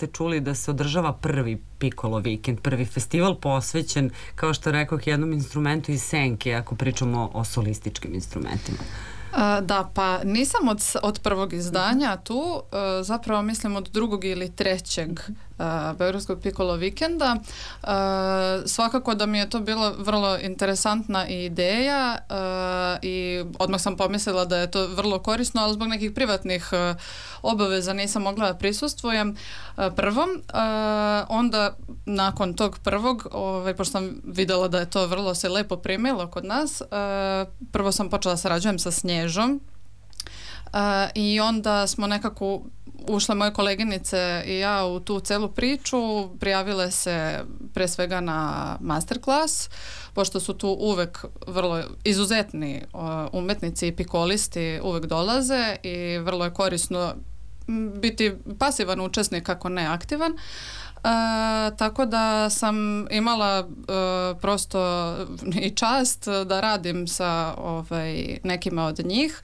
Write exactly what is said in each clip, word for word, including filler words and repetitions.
ste čuli da se održava prvi Piccolo vikend, prvi festival posvećen, kao što rekoh, jednom instrumentu iz senke, ako pričamo o solističkim instrumentima? Da, pa nisam od, od prvog izdanja tu, zapravo mislim od drugog ili trećeg uh, Beogradskog Piccolo vikenda. Uh, svakako da mi je to bila vrlo interesantna ideja uh, i odmah sam pomislila da je to vrlo korisno, ali zbog nekih privatnih uh, obaveza nisam mogla da prisustvujem uh, prvom. Uh, onda nakon tog prvog, ovaj, pošto sam videla da je to vrlo se lepo primilo kod nas, uh, prvo sam počela sarađujem sa Snježom. Uh, i onda smo nekako ušle moje koleginice i ja u tu celu priču, prijavile se pre svega na masterclass, pošto su tu uvek vrlo izuzetni uh, umetnici i pikolisti uvek dolaze i vrlo je korisno biti pasivan učesnik ako ne aktivan. Uh, tako da sam imala uh, prosto i čast da radim sa ovaj, nekima od njih.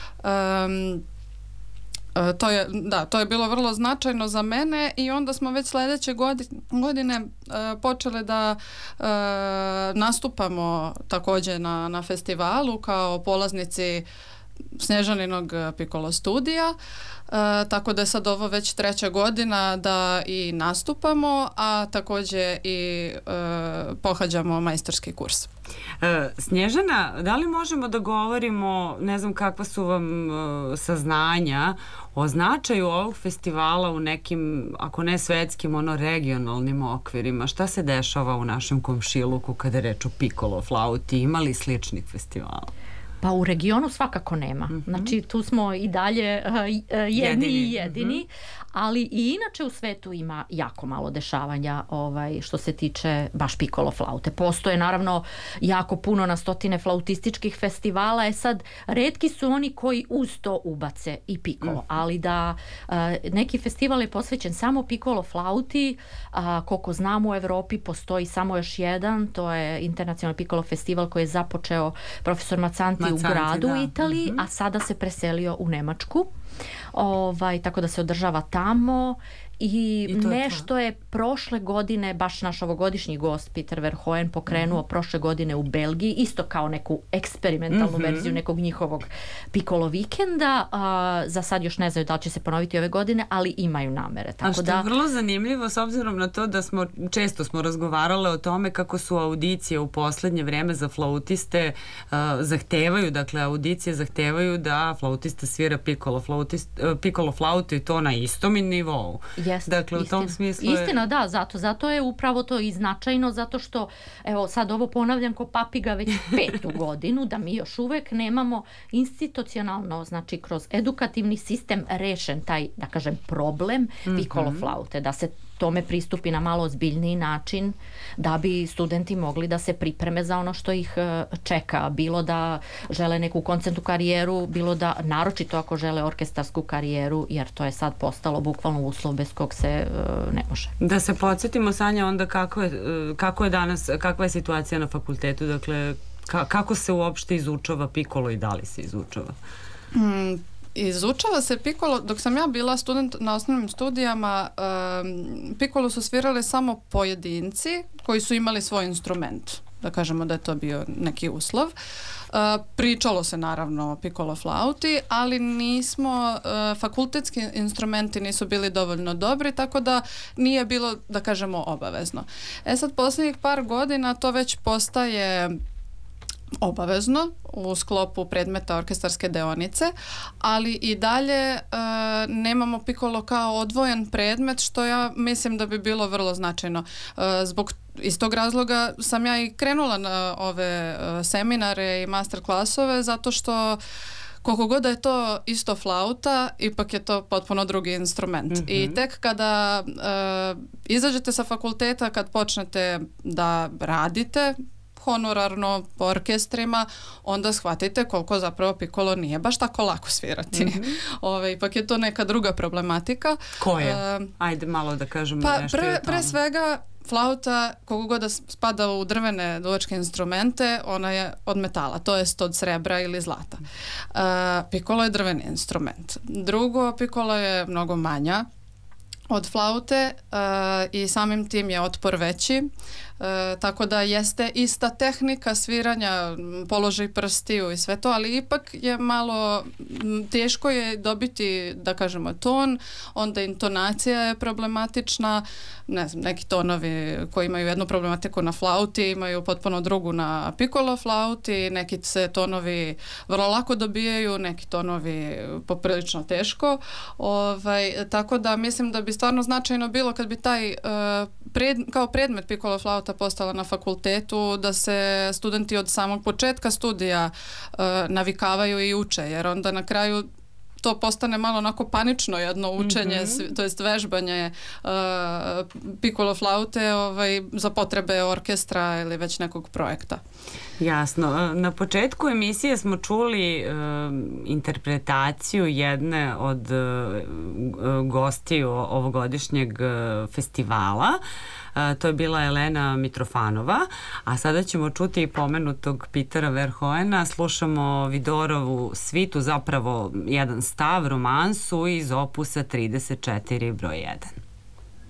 Um, to je, da, to je bilo vrlo značajno za mene i onda smo već sljedeće godine, godine uh, počeli da uh, nastupamo također na, na festivalu kao polaznici Snježaninog Piccolo studija. Uh, tako da je sad ovo već treća godina da i nastupamo, a također i uh, pohađamo majstorski kurs. Uh, Snježana, da li možemo da govorimo, ne znam kakva su vam uh, saznanja o značaju ovog festivala u nekim, ako ne svetskim, ono regionalnim okvirima? Šta se dešava u našem komšiluku kada je reč o Piccolo flauti? Ima li sličnih festivala? Pa u regionu svakako nema. Mm-hmm. Znači tu smo i dalje uh, jedni, jedini i jedini, mm-hmm. ali i inače u svetu ima jako malo dešavanja ovaj, što se tiče baš Piccolo flaute. Postoje naravno jako puno na stotine flautističkih festivala, e sad retki su oni koji uz to ubace i Piccolo, mm-hmm. ali da uh, neki festival je posvećen samo Piccolo flauti, uh, koliko znam u Evropi postoji samo još jedan, to je Internacionalni Piccolo festival koji je započeo profesor Macanti u gradu da. Italiji, mm-hmm. a sada se preselio u Nemačku. Ovaj, tako da se održava tamo i, I nešto je, je prošle godine, baš naš ovogodišnji gost Peter Verhoeven pokrenuo mm-hmm. prošle godine u Belgiji, isto kao neku eksperimentalnu mm-hmm. verziju nekog njihovog Piccolo vikenda. A, za sad još ne znaju da li će se ponoviti ove godine, ali imaju namere. Tako A što da... je vrlo zanimljivo s obzirom na to da smo često smo razgovarale o tome kako su audicije u poslednje vreme za flautiste uh, zahtevaju, dakle audicije zahtevaju da flautista svira Piccolo, flautist, uh, Piccolo flautu i to na istom nivou. Jeste, dakle, u tom smislu je... Istina, da, zato, zato je upravo to i značajno, zato što, evo, sad ovo ponavljam ko papiga već petu godinu, da mi još uvek nemamo institucionalno, znači kroz edukativni sistem rešen taj, da kažem, problem mm-hmm. Piccolo flaute, da se tome pristupi na malo ozbiljniji način da bi studenti mogli da se pripreme za ono što ih čeka, bilo da žele neku koncertnu karijeru, bilo da naročito ako žele orkestarsku karijeru, jer to je sad postalo bukvalno uslov bez kog se uh, ne može. Da se podsjetimo, Sanja, onda kako je, kako je danas, kakva je situacija na fakultetu, dakle ka, kako se uopšte izučava Piccolo i da li se izučava? Mm. Izučava se Piccolo, dok sam ja bila student na osnovnim studijama, um, Piccolo su svirali samo pojedinci koji su imali svoj instrument. Da kažemo da je to bio neki uslov. Uh, pričalo se naravno o Piccolo flauti, ali nismo, uh, fakultetski instrumenti nisu bili dovoljno dobri, tako da nije bilo, da kažemo, obavezno. E sad, posljednjih par godina to već postaje obavezno u sklopu predmeta orkestarske deonice, ali i dalje e, nemamo Piccolo kao odvojen predmet, što ja mislim da bi bilo vrlo značajno. E, zbog iz tog razloga sam ja i krenula na ove e, seminare i master klasove, zato što koliko god da je to isto flauta, ipak je to potpuno drugi instrument. Mm-hmm. I tek kada e, izađete sa fakulteta, kad počnete da radite honorarno po orkestrima, onda shvatite koliko zapravo Piccolo nije baš tako lako svirati. Mm-hmm. Ove, ipak je to neka druga problematika. Koje? Uh, Ajde malo da kažemo pa nešto pre, o tome. Pre svega, flauta, koliko god da spada u drvene duvačke instrumente, ona je od metala, to jest od srebra ili zlata. Uh, Piccolo je drveni instrument. Drugo, Piccolo je mnogo manja od flaute uh, i samim tim je otpor veći. Uh, tako da jeste ista tehnika sviranja, položaj prstiju i sve to, ali ipak je malo teško je dobiti, da kažemo, ton, onda intonacija je problematična, ne znam, neki tonovi koji imaju jednu problematiku na flauti imaju potpuno drugu na piccolo flauti, neki se tonovi vrlo lako dobijaju, neki tonovi poprilično teško. Ovaj, tako da mislim da bi stvarno značajno bilo kad bi taj uh, pred, kao predmet piccolo flauta postala na fakultetu, da se studenti od samog početka studija uh, navikavaju i uče, jer onda na kraju to postane malo onako panično jedno učenje, mm-hmm. to jest vežbanje uh, piccolo flaute ovaj, za potrebe orkestra ili već nekog projekta. Jasno. Na početku emisije smo čuli uh, interpretaciju jedne od uh, gostiju ovogodišnjeg uh, festivala. Uh, to je bila Elena Mitrofanova, a sada ćemo čuti i pomenutog Petera Verhoena. Slušamo Vidorovu svitu, zapravo jedan stav, romansu iz opusa trideset četiri broj jedan.